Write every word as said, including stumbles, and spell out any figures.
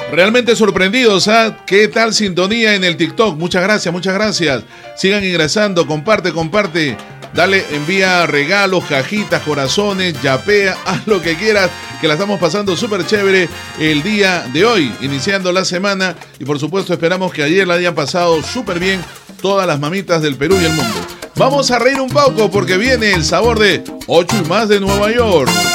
Realmente sorprendidos, ¿ah? ¿Qué tal sintonía en el TikTok? Muchas gracias, muchas gracias. Sigan ingresando, comparte, comparte. Dale, envía regalos, cajitas, corazones, yapea, haz lo que quieras, que la estamos pasando súper chévere el día de hoy, iniciando la semana. Y por supuesto esperamos que ayer la hayan pasado súper bien todas las mamitas del Perú y el mundo. Vamos a reír un poco porque viene el sabor de ocho y más de Nueva York.